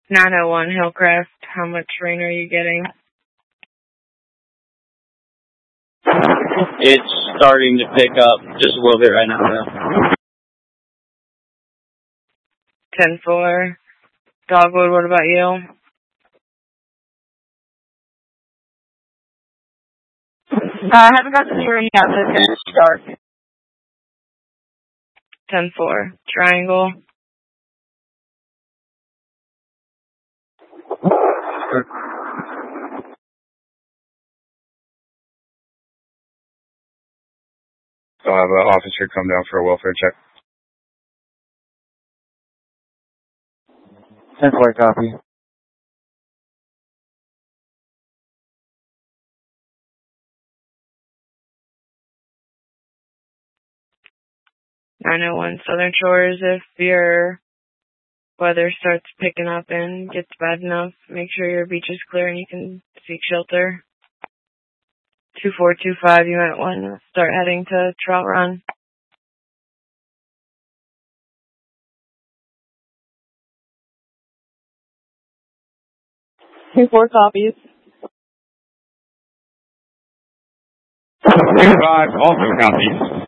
901 Hillcrest, how much rain are you getting? It's starting to pick up just a little bit right now, though. 10-4. Dogwood, what about you? I haven't got to the rain yet, but it's dark. 10-4. Triangle. I'll have an officer come down for a welfare check. 10-4, copy. .901 Southern Shores, if your weather starts picking up and gets bad enough, make sure your beach is clear and you can seek shelter. 2425, you might want to start heading to Trout Run. 2-4 copies. 2-5 also copies.